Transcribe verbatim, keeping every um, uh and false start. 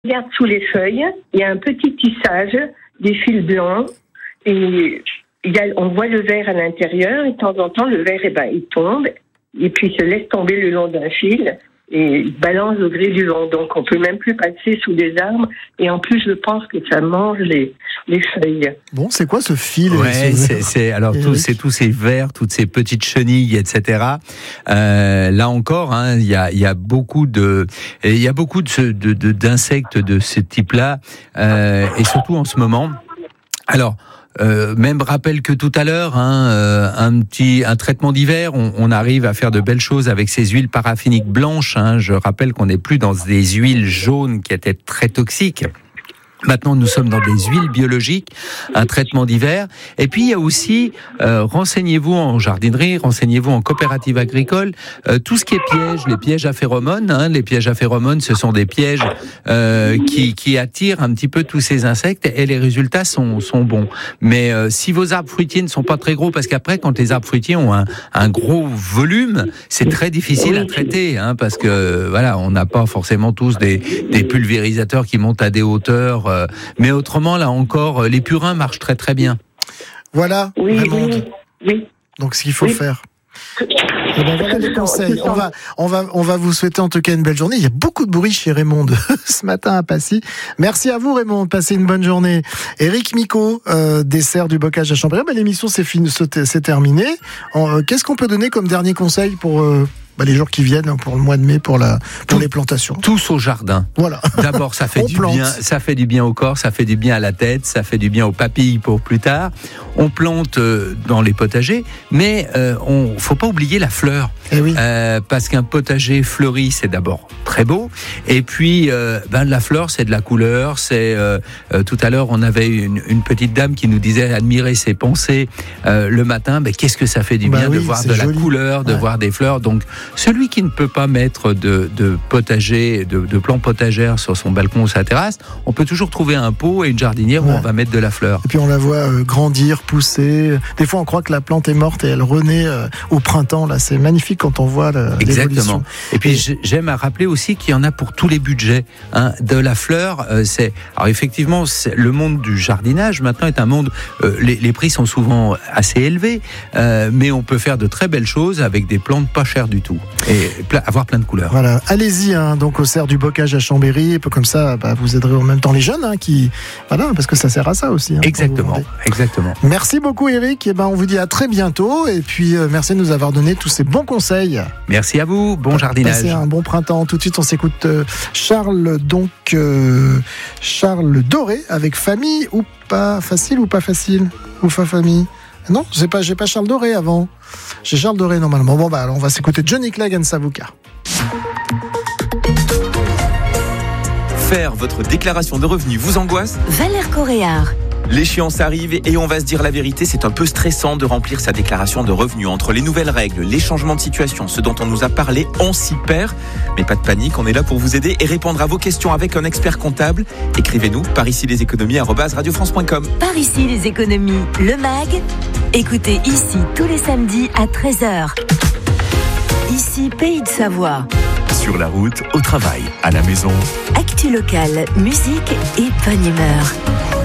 regarde sous les feuilles, il y a un petit tissage, des fils blancs, et il y a, on voit le verre à l'intérieur, et de temps en temps, le verre, eh ben, il tombe, et puis se laisse tomber le long d'un fil, et il balance au gré du vent. Donc, on peut même plus passer sous les arbres, et en plus, je pense que ça mange les, les feuilles. Bon, c'est quoi ce fil? Ouais, c'est, c'est, alors, tout, c'est tous ces vers, toutes ces petites chenilles, et cetera. Euh, là encore, hein, il y a, il y a beaucoup de, il y a beaucoup de, ce, de, de, d'insectes de ce type-là, euh, et surtout en ce moment. Alors, Euh, même rappel que tout à l'heure, hein, euh, un petit un traitement d'hiver, on, on arrive à faire de belles choses avec ces huiles paraffiniques blanches. Hein. Je rappelle qu'on n'est plus dans des huiles jaunes qui étaient très toxiques. Maintenant, nous sommes dans des huiles biologiques, un traitement d'hiver. Et puis, il y a aussi, euh, renseignez-vous en jardinerie, renseignez-vous en coopérative agricole, euh, tout ce qui est pièges, les pièges à phéromones. Hein, les pièges à phéromones, ce sont des pièges euh, qui, qui attirent un petit peu tous ces insectes, et les résultats sont, sont bons. Mais euh, si vos arbres fruitiers ne sont pas très gros, parce qu'après, quand les arbres fruitiers ont un, un gros volume, c'est très difficile à traiter, hein, parce que voilà, on n'a pas forcément tous des, des pulvérisateurs qui montent à des hauteurs. Mais autrement, là encore, les purins marchent très très bien. Voilà, oui, Raymond. Oui, oui. Donc ce qu'il faut oui. faire. Et ben voilà les conseils. On va, on va, on va vous souhaiter en tout cas une belle journée. Il y a beaucoup de bruit chez Raymond ce matin à Passy. Merci à vous Raymond. Passez une bonne journée. Éric Micot, euh, dessert du bocage à Chambéry. Ben, l'émission c'est fini, c'est terminé. Euh, qu'est-ce qu'on peut donner comme dernier conseil pour euh, bah, les jours qui viennent, pour le mois de mai, pour la, pour les plantations? Tous au jardin. Voilà. D'abord, ça fait du plante. bien, ça fait du bien au corps, ça fait du bien à la tête, ça fait du bien aux papilles pour plus tard. On plante euh, dans les potagers, mais euh, on, faut pas oublier la fleur. Eh oui. Euh, parce qu'un potager fleuri, c'est d'abord très beau, et puis euh, ben la fleur, c'est de la couleur. C'est euh, euh, tout à l'heure, on avait une, une petite dame qui nous disait admirer ses pensées euh, le matin. Ben qu'est-ce que ça fait du bien bah oui, de voir de joli. La couleur, de ouais. voir des fleurs. Donc celui qui ne peut pas mettre de, de potager, de, de plants potagères sur son balcon ou sa terrasse, on peut toujours trouver un pot et une jardinière ouais. où on va mettre de la fleur. Et puis on la voit euh, grandir, pousser. Des fois, on croit que la plante est morte et elle renaît euh, au printemps. Là, c'est magnifique quand on voit le, l'évolution. Exactement. Et puis et... j'aime à rappeler aussi qu'il y en a pour tous les budgets. Hein. De la fleur, euh, c'est alors effectivement c'est... le monde du jardinage maintenant est un monde. Euh, les, les prix sont souvent assez élevés, euh, mais on peut faire de très belles choses avec des plantes pas chères du tout et pla... avoir plein de couleurs. Voilà, allez-y. Hein, donc au cerf du bocage à Chambéry, un peu comme ça, bah, vous aiderez en même temps les jeunes, hein, qui voilà, parce que ça sert à ça aussi. Hein, exactement, exactement. Merci beaucoup Eric. Et ben on vous dit à très bientôt. Et puis euh, merci de nous avoir donné tous ces bons conseils. Merci à vous, bon jardinage. Passez un bon printemps. Tout de suite, on s'écoute euh, Charles, donc euh, Charles Doré avec Famille ou pas facile ou pas facile ou fa famille. Non, j'ai pas, j'ai pas Charles Doré avant. J'ai Charles Doré normalement. Bon bah alors on va s'écouter Johnny Clegg and Savuka. Faire votre déclaration de revenus vous angoisse ? Valère Coréard. L'échéance arrive et on va se dire la vérité, c'est un peu stressant de remplir sa déclaration de revenus. Entre les nouvelles règles, les changements de situation, ce dont on nous a parlé, on s'y perd. Mais pas de panique, on est là pour vous aider et répondre à vos questions avec un expert comptable. Écrivez-nous par ici les économies arobase radio france point com. Par ici les économies, le mag. Écoutez ici tous les samedis à treize heures. Ici Pays de Savoie. Sur la route, au travail, à la maison. Actu locale, musique et bonne humeur.